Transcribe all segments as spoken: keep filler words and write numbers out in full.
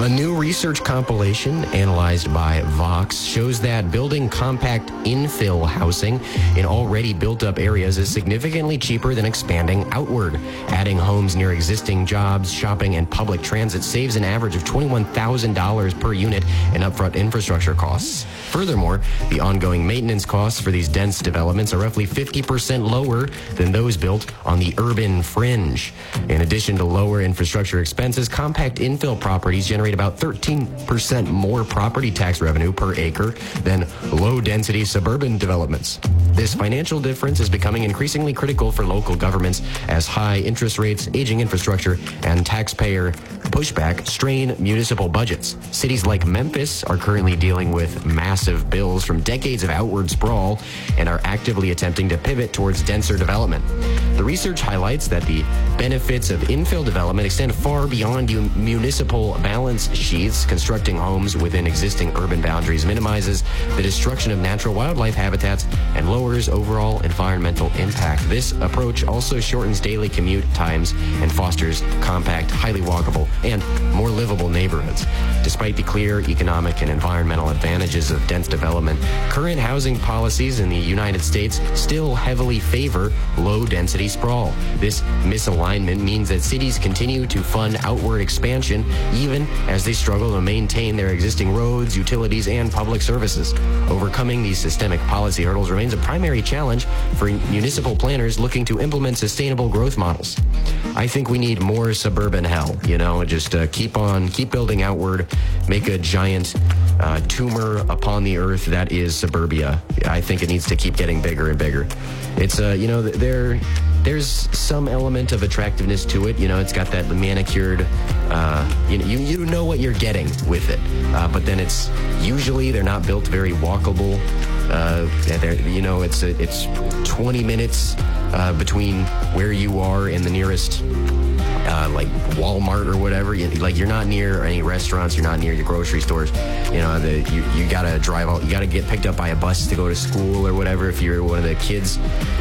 A new research compilation analyzed by Vox shows that building compact infill housing in already built-up areas is significantly cheaper than expanding outward. Adding homes near existing jobs, shopping, and public transit saves an average of twenty-one thousand dollars per unit in upfront infrastructure costs. Furthermore, the ongoing maintenance costs for these dense developments are roughly fifty percent lower than those built on the urban fringe. In addition to lower infrastructure expenses, compact infill properties generate about thirteen percent more property tax revenue per acre than low-density suburban developments. This financial difference is becoming increasingly critical for local governments as high interest rates, aging infrastructure, and taxpayer pushback strain municipal budgets. Cities like Memphis are currently dealing with massive bills from decades of outward sprawl and are actively attempting to pivot towards denser development. The research highlights that the benefits of infill development extend far beyond municipal balance sheets. Constructing homes within existing urban boundaries minimizes the destruction of natural wildlife habitats and lowers overall environmental impact. This approach also shortens daily commute times and fosters compact, highly walkable, and more livable neighborhoods. Despite the clear economic and environmental advantages of dense development, current housing policies in the United States still heavily favor low-density sprawl. This misalignment means that cities continue to fund outward expansion even as they struggle to maintain their existing roads, utilities, and public services. Overcoming these systemic policy hurdles remains a primary challenge for municipal planners looking to implement sustainable growth models. I think we need more suburban hell, you know, just uh, keep on, keep building outward, make a giant uh, tumor upon the earth that is suburbia. I think it needs to keep getting bigger and bigger. It's, uh, you know, there... There's some element of attractiveness to it. You know, it's got that manicured, uh, you know, you, you know what you're getting with it. Uh, but then it's usually they're not built very walkable. Uh, they're, you know, it's a, it's twenty minutes uh, between where you are and the nearest Uh, like Walmart or whatever. You, like you're not near any restaurants, you're not near your grocery stores. You know, the, you, you gotta drive out, you gotta get picked up by a bus to go to school or whatever if you're one of the kids.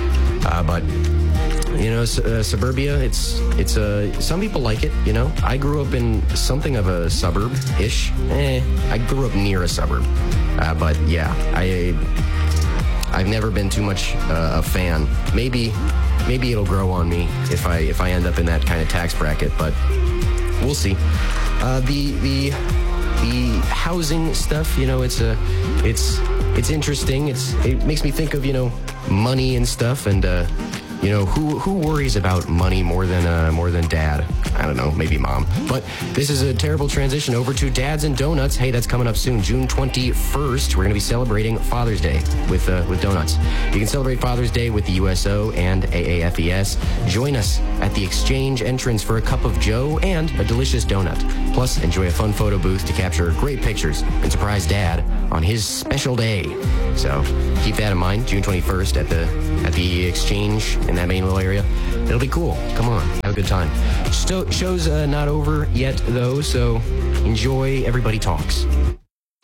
Uh, but you know, uh, suburbia, it's, it's, uh, some people like it, you know. I grew up in something of a suburb-ish. Eh, I grew up near a suburb. Uh, but yeah, I, I've never been too much uh, a fan. Maybe, maybe it'll grow on me if I, if I end up in that kind of tax bracket, but we'll see. Uh, the, the, the housing stuff, you know, it's a, it's, it's interesting. It's, it makes me think of, you know, money and stuff, and, uh, you know, who who worries about money more than uh, more than dad? I don't know, maybe mom. But this is a terrible transition over to Dads and Donuts. Hey, that's coming up soon, June twenty-first. We're going to be celebrating Father's Day with uh, with donuts. You can celebrate Father's Day with the U S O and A A F E S. Join us at the Exchange entrance for a cup of joe and a delicious donut. Plus, enjoy a fun photo booth to capture great pictures and surprise Dad on his special day. So keep that in mind, June twenty-first at the at the Exchange in that main little area. It'll be cool. Come on, have a good time. Sto- show's uh, not over yet, though, so enjoy Everybody Talks.